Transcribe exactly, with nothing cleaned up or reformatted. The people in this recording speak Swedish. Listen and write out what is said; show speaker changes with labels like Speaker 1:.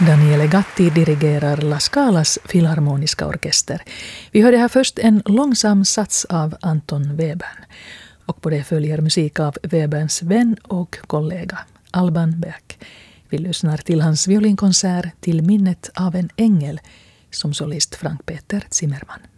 Speaker 1: Daniele Gatti dirigerar La Scalas filharmoniska orkester. Vi hörde här först en långsam sats av Anton Webern. Och på det följer musik av Weberns vän och kollega Alban Berg. Vi lyssnar till hans violinkonsert Till minnet av en ängel som solist Frank Peter Zimmermann.